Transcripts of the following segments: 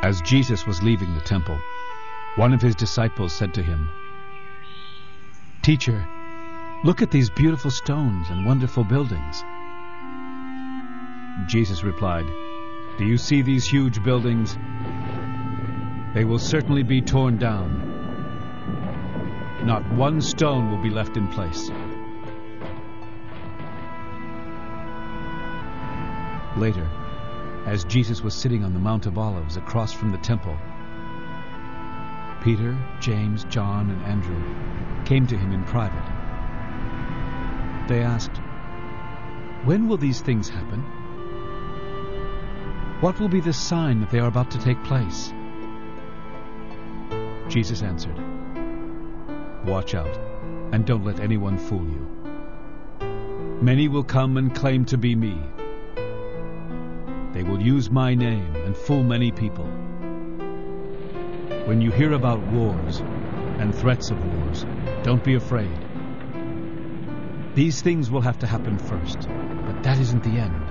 As Jesus was leaving the temple, one of his disciples said to him, "Teacher, look at these beautiful stones and wonderful buildings." Jesus replied, "Do you see these huge buildings? They will certainly be torn down. Not one stone will be left in place." Later, as Jesus was sitting on the Mount of Olives across from the temple, Peter, James, John, and Andrew came to him in private. They asked, "When will these things happen? What will be the sign that they are about to take place?" Jesus answered, "Watch out, and don't let anyone fool you. Many will come and claim to be me. They will use my name and fool many people. When you hear about wars and threats of wars, don't be afraid. These things will have to happen first, but that isn't the end.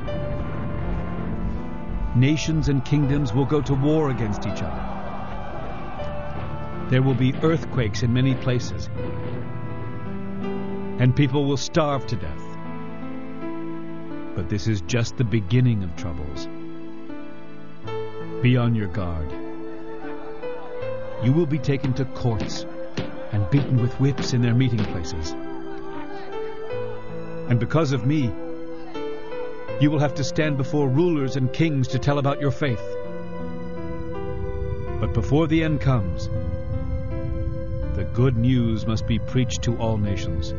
Nations and kingdoms will go to war against each other. There will be earthquakes in many places, and people will starve to death. But this is just the beginning of troubles. Be on your guard. You will be taken to courts and beaten with whips in their meeting places. And because of me, you will have to stand before rulers and kings to tell about your faith. But before the end comes, the good news must be preached to all nations.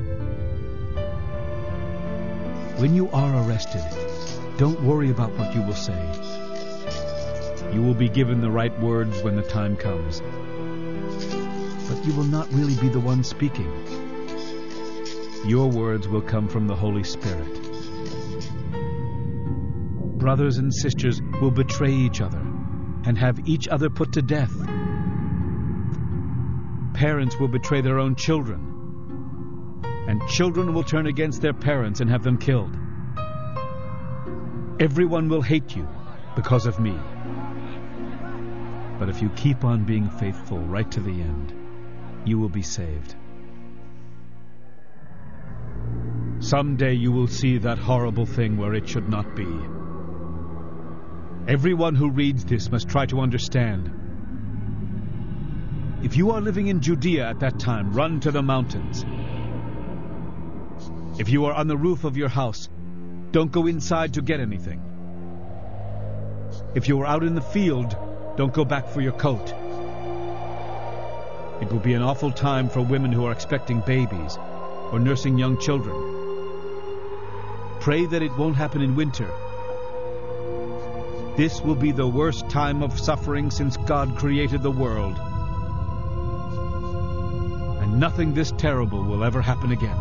When you are arrested, don't worry about what you will say. You will be given the right words when the time comes. But you will not really be the one speaking. Your words will come from the Holy Spirit. Brothers and sisters will betray each other and have each other put to death. Parents will betray their own children, and children will turn against their parents and have them killed. Everyone will hate you because of me. But if you keep on being faithful right to the end, you will be saved. Someday you will see that horrible thing where it should not be. Everyone who reads this must try to understand. If you are living in Judea at that time, run to the mountains. If you are on the roof of your house, don't go inside to get anything. If you are out in the field, don't go back for your coat. It will be an awful time for women who are expecting babies or nursing young children. Pray that it won't happen in winter. This will be the worst time of suffering since God created the world. And nothing this terrible will ever happen again.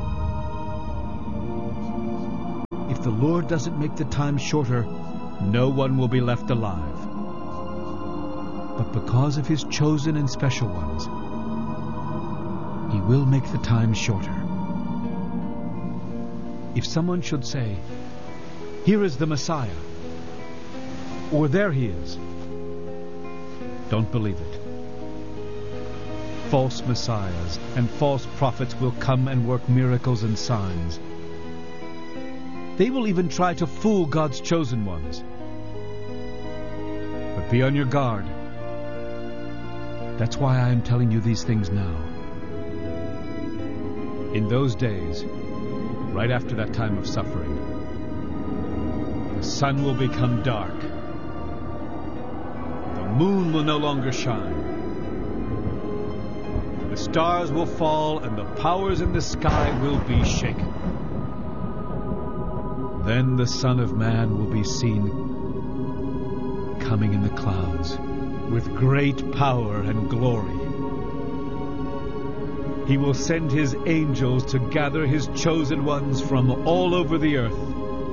If the Lord doesn't make the time shorter, no one will be left alive. But because of his chosen and special ones, he will make the time shorter. If someone should say, "Here is the Messiah," or "There he is," don't believe it. False messiahs and false prophets will come and work miracles and signs. They will even try to fool God's chosen ones. But be on your guard. That's why I am telling you these things now. In those days, right after that time of suffering, the sun will become dark. The moon will no longer shine. The stars will fall and the powers in the sky will be shaken. Then the Son of Man will be seen coming in the clouds with great power and glory. He will send his angels to gather his chosen ones from all over the earth.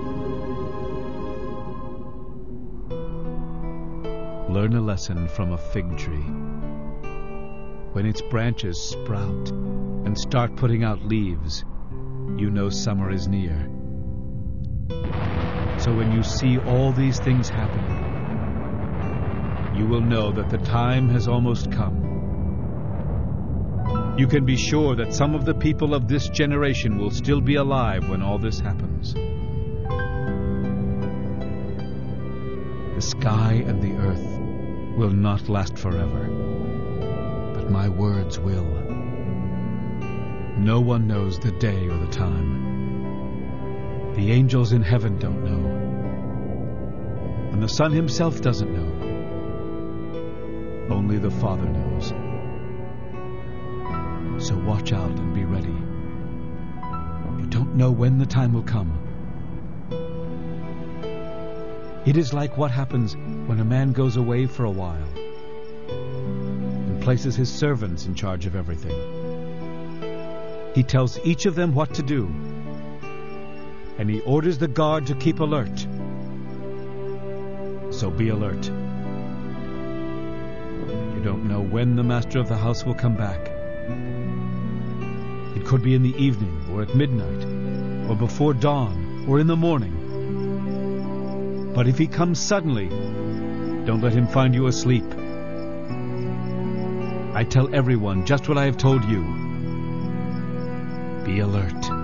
Learn a lesson from a fig tree. When its branches sprout and start putting out leaves, you know summer is near. So when you see all these things happening, you will know that the time has almost come. You can be sure that some of the people of this generation will still be alive when all this happens. The sky and the earth will not last forever, but my words will. No one knows the day or the time. The angels in heaven don't know, and the Son himself doesn't know. Only the Father knows. So watch out and be ready. You don't know when the time will come. It is like what happens when a man goes away for a while and places his servants in charge of everything. He tells each of them what to do, and he orders the guard to keep alert. So be alert. You don't know when the master of the house will come back. It could be in the evening, or at midnight, or before dawn, or in the morning. But if he comes suddenly, don't let him find you asleep. I tell everyone just what I have told you. Be alert.